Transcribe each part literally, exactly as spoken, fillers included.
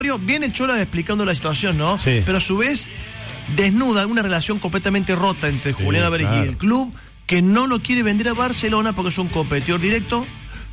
Viene el Cholo explicando la situación, ¿no? Sí. Pero a su vez desnuda una relación completamente rota entre Sí, Julián Álvarez claro. y el club, que no lo quiere vender a Barcelona porque es un competidor directo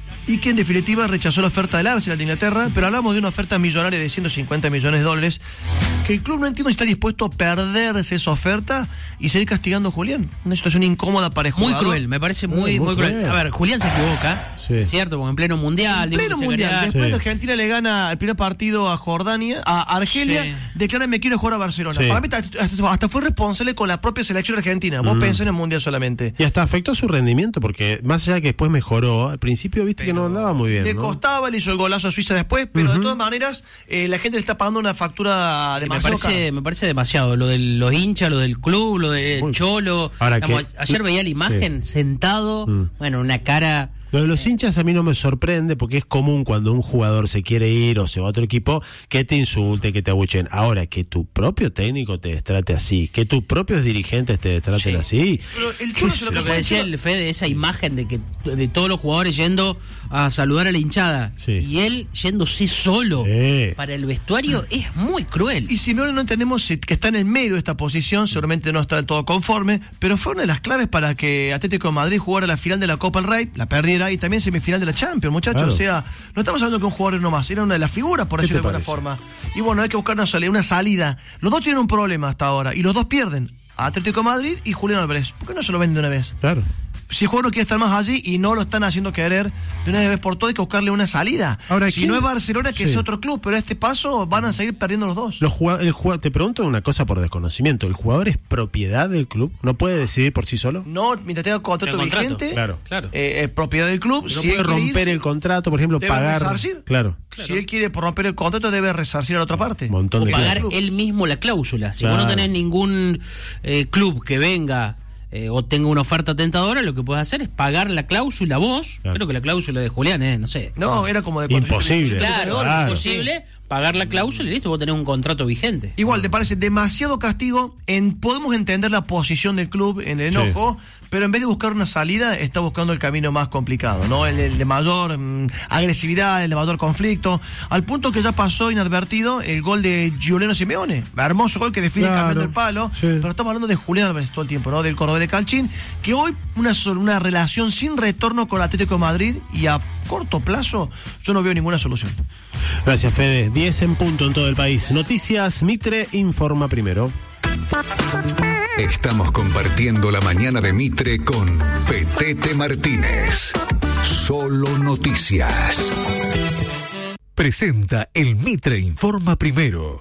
y que en definitiva rechazó la oferta del Arsenal de Inglaterra, pero hablamos de una oferta millonaria de ciento cincuenta millones de dólares, que el club no entiendo si está dispuesto a perderse esa oferta y seguir castigando a Julián. Una situación incómoda para el Muy jugador. cruel, me parece muy, Muy, muy muy cruel. cruel. A ver, Julián se equivoca, Sí. es cierto, porque en pleno mundial, En digo pleno que se mundial, quería- después Sí. de Argentina le gana el primer partido a Jordania, a Argelia, Sí. declara me quiero jugar a Barcelona. Sí. Para mí hasta, hasta fue responsable con la propia selección argentina. Vos Mm. pensás en el mundial solamente. Y hasta afectó su rendimiento, porque más allá de que después mejoró, al principio viste que no andaba muy bien, Le ¿no? costaba, le hizo el golazo a Suiza después, pero Ujú. de todas maneras eh, la gente le está pagando una factura me demasiado parece, cara. me parece demasiado. Lo de los hinchas, lo del club, lo del Muy- Cholo. Ahora Digamos, que- ayer veía la imagen sentado, Mm. bueno, una cara. Lo de los hinchas a mí no me sorprende porque es común cuando un jugador se quiere ir o se va a otro equipo que te insulte, que te abuchen. Ahora, que tu propio técnico te destrate así, que tus propios dirigentes te destraten Sí. así. Pero el Cholo se lo Lo que que decía el Fede, esa imagen de que de todos los jugadores yendo a saludar a la hinchada Sí. y él yéndose solo Sí. para el vestuario es muy cruel. Y Simeone no entendemos si- que está en el medio de esta posición, seguramente no está del todo conforme, pero fue una de las claves para que Atlético de Madrid jugara la final de la Copa del Rey, la perdiera y también semifinal de la Champions, muchachos. Claro. O sea, no estamos hablando que un jugador no más, era una de las figuras, por ¿Qué decirlo te de alguna parece? forma. Y bueno, hay que buscar una salida, una salida. Los dos tienen un problema hasta ahora y los dos pierden. Atlético de Madrid y Julián Álvarez. ¿Por qué no se lo venden de una vez? Claro. Si el jugador no quiere estar más allí y no lo están haciendo querer de una vez por todas, hay que buscarle una salida. Ahora, si ¿quién? no es Barcelona, que Sí. sea otro club, pero a este paso van a seguir perdiendo los dos. Los jugad- el jugad- te pregunto una cosa por desconocimiento. ¿El jugador es propiedad del club? ¿No puede decidir por sí solo? No, mientras tenga contrato Tenga contrato, vigente, claro. Claro. eh, es propiedad del club. No si puede él quiere romper irse, el contrato, por ejemplo, debe pagar. resarcir. Claro. Si él quiere por romper el contrato, debe resarcir a la otra parte. Un montón O de pagar cosas. él mismo la cláusula. Si Claro. vos no tenés ningún eh, club que venga eh, o tenga una oferta tentadora, lo que puedes hacer es pagar la cláusula vos. Claro. Creo que la cláusula de Julián es, no sé. No, era como de Imposible. Claro, Claro. es posible pagar la cláusula y listo, vos tenés un contrato vigente. Igual, te parece demasiado castigo. En, podemos entender la posición del club en el enojo, pero en vez de buscar una salida, está buscando el camino más complicado, ¿no? El, el de mayor mm, agresividad, el de mayor conflicto, al punto que ya pasó inadvertido el gol de Giuliano Simeone. Hermoso gol que define Claro, cambiando el palo, sí. pero estamos hablando de Julián Álvarez todo el tiempo, ¿no? Del Córdoba de Calchín, que hoy una, sol- una relación sin retorno con el Atlético de Madrid y a corto plazo yo no veo ninguna solución. Gracias, Fede. diez en punto en todo el país. Noticias, Mitre informa primero. Estamos compartiendo la mañana de Mitre con Petete Martínez. Solo noticias. Presenta el Mitre Informa Primero.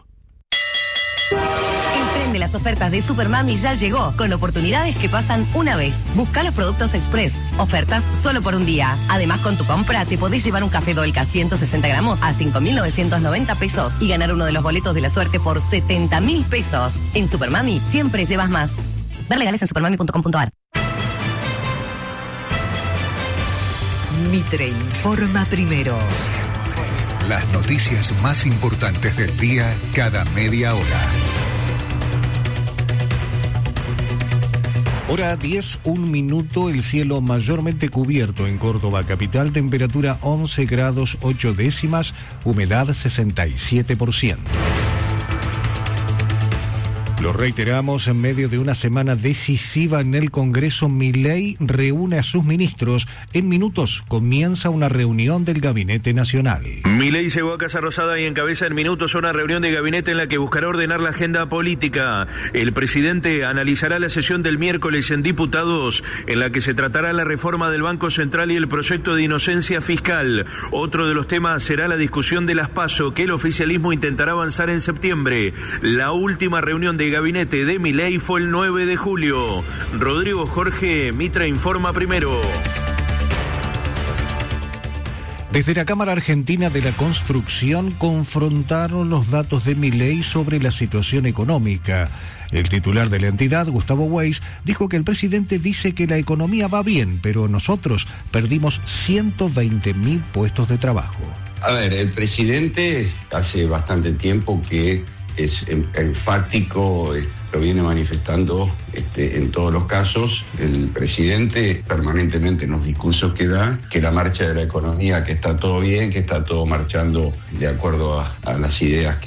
El tren de las ofertas de Supermami ya llegó, con oportunidades que pasan una vez. Busca los productos Express, ofertas solo por un día. Además, con tu compra te podés llevar un café Dolca ciento sesenta gramos a cinco mil novecientos noventa pesos y ganar uno de los boletos de la suerte por setenta mil pesos. En Supermami siempre llevas más. Ver legales en supermami punto com punto a r. Mitre informa primero. Las noticias más importantes del día cada media hora. Hora diez, un minuto, el cielo mayormente cubierto en Córdoba capital, temperatura once grados ocho décimas, humedad sesenta y siete por ciento. Lo reiteramos, en medio de una semana decisiva en el Congreso, Milei reúne a sus ministros. En minutos comienza una reunión del Gabinete Nacional. Milei llegó a Casa Rosada y encabeza en minutos una reunión de gabinete en la que buscará ordenar la agenda política. El presidente analizará la sesión del miércoles en diputados, en la que se tratará la reforma del Banco Central y el proyecto de inocencia fiscal. Otro de los temas será la discusión de las PASO, que el oficialismo intentará avanzar en septiembre. La última reunión de gabinete de Milei fue el nueve de julio. Rodrigo Jorge, Mitre informa primero. Desde la Cámara Argentina de la Construcción confrontaron los datos de Milei sobre la situación económica. El titular de la entidad, Gustavo Weiss, dijo que el presidente dice que la economía va bien, pero nosotros perdimos ciento veinte mil puestos de trabajo. A ver, el presidente hace bastante tiempo que es enfático, lo viene manifestando este, en todos los casos. El presidente permanentemente en los discursos que da, que la marcha de la economía, que está todo bien, que está todo marchando de acuerdo a, a las ideas que